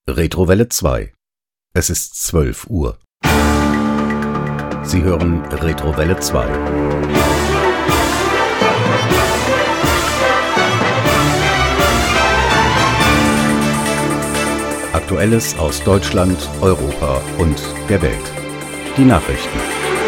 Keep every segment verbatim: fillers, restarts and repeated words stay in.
Retrowelle zwei. Es ist zwölf Uhr. Sie hören Retrowelle zwei. Aktuelles aus Deutschland, Europa und der Welt. Die Nachrichten.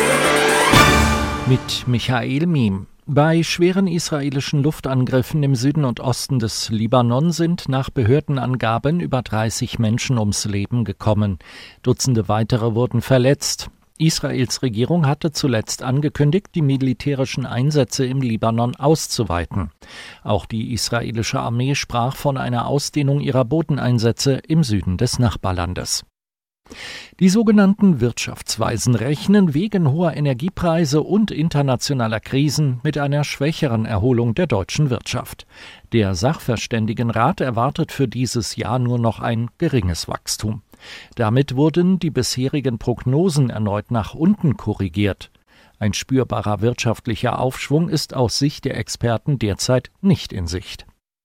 Mit Michael Miem. Bei schweren israelischen Luftangriffen im Süden und Osten des Libanon sind nach Behördenangaben über dreißig Menschen ums Leben gekommen. Dutzende weitere wurden verletzt. Israels Regierung hatte zuletzt angekündigt, die militärischen Einsätze im Libanon auszuweiten. Auch die israelische Armee sprach von einer Ausdehnung ihrer Bodeneinsätze im Süden des Nachbarlandes. Die sogenannten Wirtschaftsweisen rechnen wegen hoher Energiepreise und internationaler Krisen mit einer schwächeren Erholung der deutschen Wirtschaft. Der Sachverständigenrat erwartet für dieses Jahr nur noch ein geringes Wachstum. Damit wurden die bisherigen Prognosen erneut nach unten korrigiert. Ein spürbarer wirtschaftlicher Aufschwung ist aus Sicht der Experten derzeit nicht in Sicht.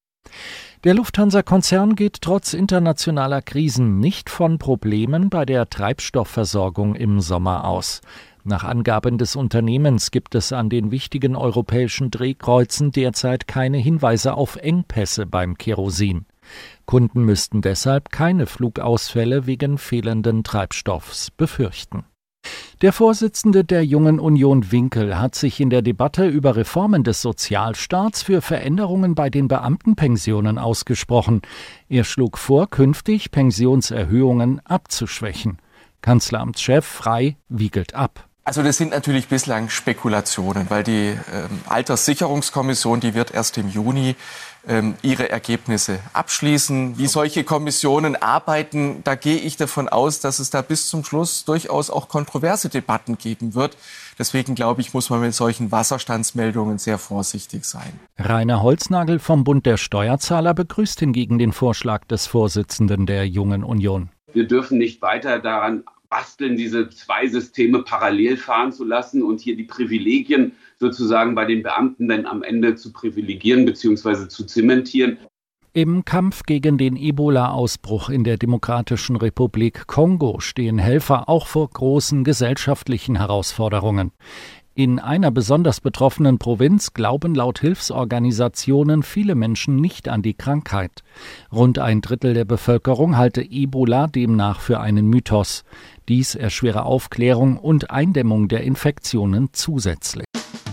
Der Lufthansa-Konzern geht trotz internationaler Krisen nicht von Problemen bei der Treibstoffversorgung im Sommer aus. Nach Angaben des Unternehmens gibt es an den wichtigen europäischen Drehkreuzen derzeit keine Hinweise auf Engpässe beim Kerosin. Kunden müssten deshalb keine Flugausfälle wegen fehlenden Treibstoffs befürchten. Der Vorsitzende der Jungen Union Winkel hat sich in der Debatte über Reformen des Sozialstaats für Veränderungen bei den Beamtenpensionen ausgesprochen. Er schlug vor, künftig Pensionserhöhungen abzuschwächen. Kanzleramtschef Frey wiegelt ab. Also das sind natürlich bislang Spekulationen, weil die ähm, Alterssicherungskommission, die wird erst im Juni ähm, ihre Ergebnisse abschließen. Wie solche Kommissionen arbeiten, da gehe ich davon aus, dass es da bis zum Schluss durchaus auch kontroverse Debatten geben wird. Deswegen glaube ich, muss man mit solchen Wasserstandsmeldungen sehr vorsichtig sein. Rainer Holznagel vom Bund der Steuerzahler begrüßt hingegen den Vorschlag des Vorsitzenden der Jungen Union. Wir dürfen nicht weiter daran basteln, diese zwei Systeme parallel fahren zu lassen und hier die Privilegien sozusagen bei den Beamten dann am Ende zu privilegieren bzw. zu zementieren. Im Kampf gegen den Ebola-Ausbruch in der Demokratischen Republik Kongo stehen Helfer auch vor großen gesellschaftlichen Herausforderungen. In einer besonders betroffenen Provinz glauben laut Hilfsorganisationen viele Menschen nicht an die Krankheit. Rund ein Drittel der Bevölkerung halte Ebola demnach für einen Mythos. Dies erschwere Aufklärung und Eindämmung der Infektionen zusätzlich.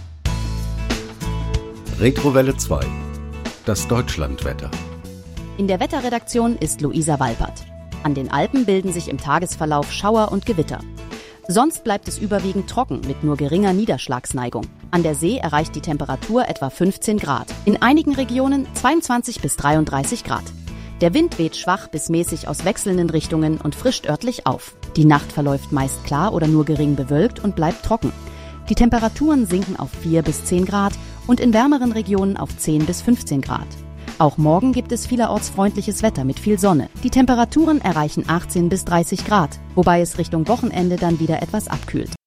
Retrowelle zwei. Das Deutschlandwetter. In der Wetterredaktion ist Luisa Walpert. An den Alpen bilden sich im Tagesverlauf Schauer und Gewitter. Sonst bleibt es überwiegend trocken mit nur geringer Niederschlagsneigung. An der See erreicht die Temperatur etwa fünfzehn Grad. In einigen Regionen zweiundzwanzig bis dreiunddreißig Grad. Der Wind weht schwach bis mäßig aus wechselnden Richtungen und frischt örtlich auf. Die Nacht verläuft meist klar oder nur gering bewölkt und bleibt trocken. Die Temperaturen sinken auf vier bis zehn Grad und in wärmeren Regionen auf zehn bis fünfzehn Grad. Auch morgen gibt es vielerorts freundliches Wetter mit viel Sonne. Die Temperaturen erreichen achtzehn bis dreißig Grad, wobei es Richtung Wochenende dann wieder etwas abkühlt.